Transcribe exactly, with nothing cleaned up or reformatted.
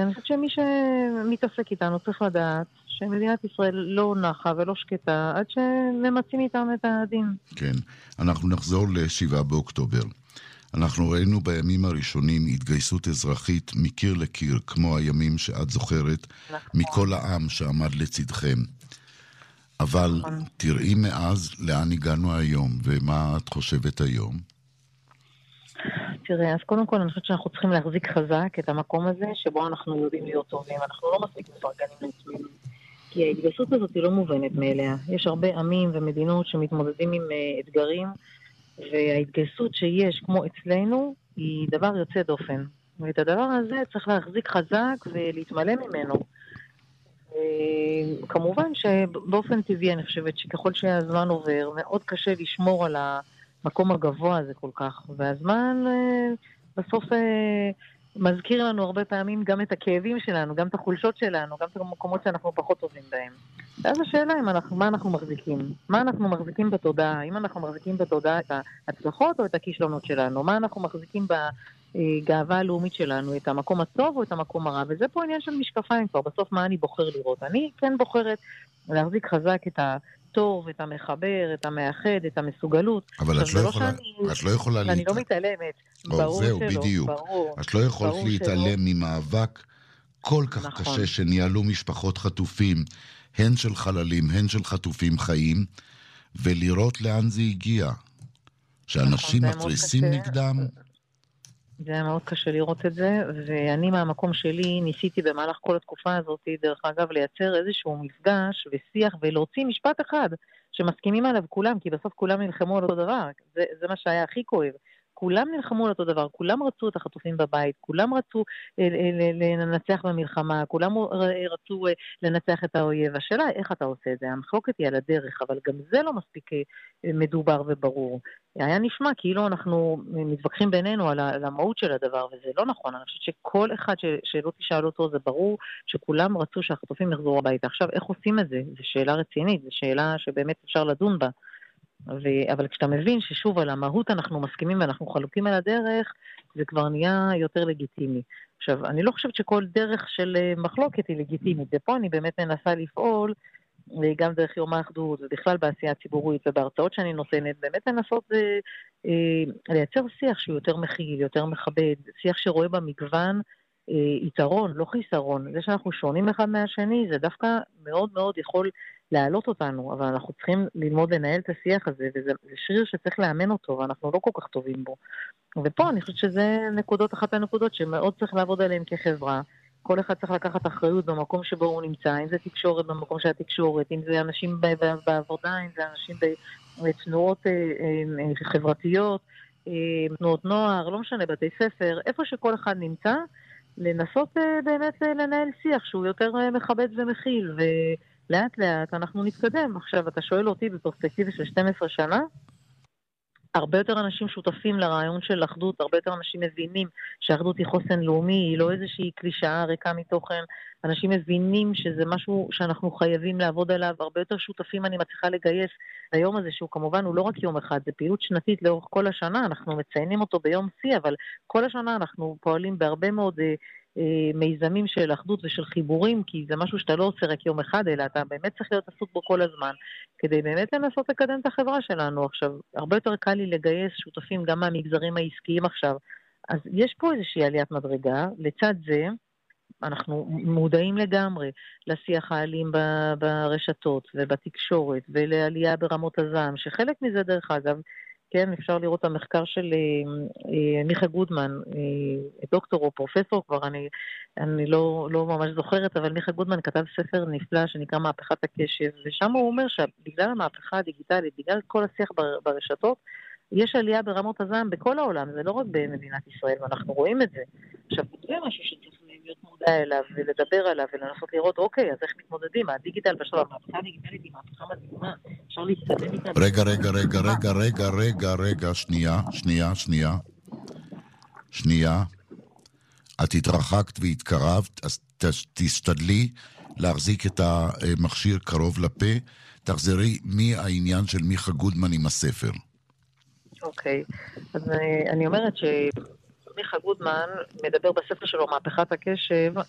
אני חושבת שמי שמתעסק איתנו צריך לדעת שמדינת ישראל לא נחה ולא שקטה עד שממצים איתם את הדין. כן, אנחנו נחזור לשבעה באוקטובר. אנחנו ראינו בימים הראשונים התגייסות אזרחית מקיר לקיר, כמו הימים שאת זוכרת, נכון. מכל העם שעמד לצדכם. אבל נכון. תראי מאז לאן הגענו היום, ומה את חושבת היום? תראה, אז קודם כל אני חושבת שאנחנו צריכים להחזיק חזק את המקום הזה, שבו אנחנו יודעים להיות טובים. אנחנו לא מספיק מפרגנים לעצמנו. כי ההתגייסות הזאת היא לא מובנת מאליה. יש הרבה עמים ומדינות שמתמודדים עם אתגרים, וההתגייסות שיש, כמו אצלנו, היא דבר יוצא דופן. ואת הדבר הזה צריך להחזיק חזק ולהתמלא ממנו. כמובן שבאופן טבעי אני חושבת שככל שהזמן עובר, מאוד קשה לשמור על המקום הגבוה הזה כל כך. והזמן בסוף מזכיר לנו הרבה פעמים גם את הכאבים שלנו, גם את החולשות שלנו, גם את המקומות שאנחנו פחות טובים בהם. ואז השאלה היא אנחנו, מה אנחנו מחזיקים. מה אנחנו מחזיקים בתודעה? האם אנחנו מחזיקים בתודעה את ההצלחות או את הכישלונות שלנו? מה אנחנו מחזיקים בגאווה הלאומית שלנו? את המקום הטוב או את המקום הרע? וזה פה עניין של משקפיים כבר. בסוף מה אני בוחר לראות? אני כן בוחרת להחזיק חזק את הטוב, את המחבר, את המאחד, את המסוגלות. אבל את לא יכולה, את לא יכולה אני לא מתעלמת. ברור שלא, בדיוק. ברור. את לא יכולת להתעלם ממאבק כל כך נכון. קשה שניהלו משפחות חטופים, הן של חללים, הן של חטופים חיים, ולראות לאן זה הגיע. שאנשים נכון, מפריסים נגדם. זה היה מאוד קשה לראות את זה, ואני מהמקום שלי ניסיתי במהלך כל התקופה הזאת, דרך אגב, לייצר איזשהו מפגש ושיח ולהוציא משפט אחד שמסכימים עליו כולם, כי בסוף כולם נלחמו על אותו דבר. זה, זה מה שהיה הכי כואב. כולם נלחמו על אותו דבר, כולם רצו את החטופים בבית, כולם רצו לנצח במלחמה, כולם רצו לנצח את האויב. השאלה היא איך אתה עושה את זה, המחלוקת היא על הדרך, אבל גם זה לא מספיק מדובר וברור. היה נשמע כאילו אנחנו מתווכחים בינינו על המהות של הדבר, וזה לא נכון. אני חושבת שכל אחד שלא תשאל אותו, זה ברור שכולם רצו שהחטופים יחזרו הביתה. עכשיו, איך עושים את זה? זו שאלה רצינית, זו שאלה שבאמת אפשר לדון בה. ו... אבל כשאתה מבין ששוב על המהות אנחנו מסכימים ואנחנו חלוקים על הדרך, זה כבר נהיה יותר לגיטימי. עכשיו, אני לא חושבת שכל דרך של מחלוקת היא לגיטימית, ופה אני באמת מנסה לפעול, גם דרך יום האחדות, ובכלל בעשייה ציבורית ובהרצאות שאני נותנת, באמת לנסות אה, אה, לייצר שיח שהוא יותר מכיל, יותר מכבד, שיח שרואה במגוון אה, יתרון, לא חיסרון. זה שאנחנו שונים אחד מהשני, זה דווקא מאוד מאוד יכול להעלות אותנו, אבל אנחנו צריכים ללמוד לנהל את השיח הזה, וזה שריר שצריך לאמן אותו, ואנחנו לא כל כך טובים בו. ופה אני חושבת שזה נקודות, אחת הנקודות שמאוד צריך לעבוד עליהן כחברה. כל אחד צריך לקחת אחריות במקום שבו הוא נמצא, אם זה תקשורת במקום של התקשורת, אם זה אנשים בעבודה, אם זה אנשים בתנועות חברתיות, תנועות נוער, לא משנה, בתי ספר, איפה שכל אחד נמצא, לנסות באמת לנהל שיח שהוא יותר מכבד ומכיל, ולאט לאט אנחנו נתקדם. עכשיו, אתה שואל אותי בפרספקטיבה של שתים עשרה שנה, הרבה יותר אנשים שותפים לרעיון של אחדות, הרבה יותר אנשים מבינים שהאחדות היא חוסן לאומי, היא לא איזושהי קלישאה ריקה מתוכן, אנשים מבינים שזה משהו שאנחנו חייבים לעבוד עליו, הרבה יותר שותפים אני מצליחה לגייס ליום הזה, שהוא כמובן הוא לא רק יום אחד, זה פעילות שנתית לאורך כל השנה, אנחנו מציינים אותו ביום שיא, אבל כל השנה אנחנו פועלים בהרבה מאוד מיזמים של אחדות ושל חיבורים, כי זה משהו שאתה לא עושה רק יום אחד, אלא אתה באמת צריך להיות עסוק בו כל הזמן, כדי באמת לנסות לקדם את החברה שלנו. עכשיו, הרבה יותר קל לי לגייס שותפים גם מהמגזרים העסקיים עכשיו, אז יש פה איזושהי עליית מדרגה. לצד זה, אנחנו מודעים לגמרי לשיח העלים ברשתות ובתקשורת, ולעלייה ברמות הזעם, שחלק מזה דרך אגב, כן, אפשר לראות את המחקר של אה, מיכה גודמן, אה, דוקטור או פרופסור, כבר אני, אני לא, לא ממש זוכרת, אבל מיכה גודמן כתב ספר נפלא שנקרא מהפכת הקשב, ושם הוא אומר שבגלל המהפכה הדיגיטלית, בגלל כל השיח ברשתות, יש עלייה ברמות הזעם בכל העולם, זה לא רק במדינת ישראל, ואנחנו רואים את זה. עכשיו, זה משהו שצריך להיות מודע אליו ולדבר עליו ולנסות לראות, אוקיי, אז איך מתמודדים? הדיגיטל בשלב, המהפכה הדיגיטלית היא מהפכה מדהימה, אפשר להסתדם איתה. רגע, רגע, רגע, רגע, רגע, רגע, רגע, שנייה, שנייה, שנייה, שנייה. את התרחקת והתקרבת, אז תשתדלי להחזיק את המכשיר קרוב לפה, תחזרי מי העניין של מיכה גודמן עם הספר. אוקיי, אז אני אומרת שמיכה גודמן מדבר בספר שלו מהפכת הקשב